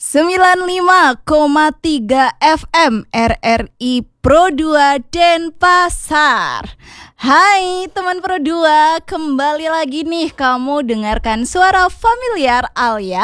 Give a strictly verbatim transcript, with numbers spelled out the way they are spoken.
sembilan puluh lima koma tiga F M R R I Pro dua Denpasar. Hai teman Pro dua, kembali lagi nih kamu dengarkan suara familiar Alia